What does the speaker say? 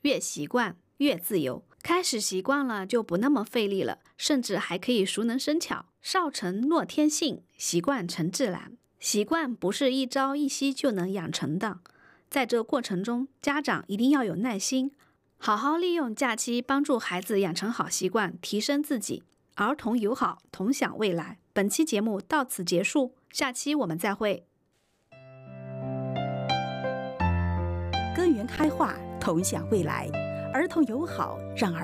越习惯越自由。开始习惯了就不那么费力了，甚至还可以熟能生巧。少成诺天性，习惯成自然。习惯不是一朝一夕就能养成的，在这过程中，家长一定要有耐心，好好利用假期帮助孩子养成好习惯，提升自己。儿童友好，同享未来。本期节目到此结束，下期我们再会。 根源开化，同享未来。儿童友好，让儿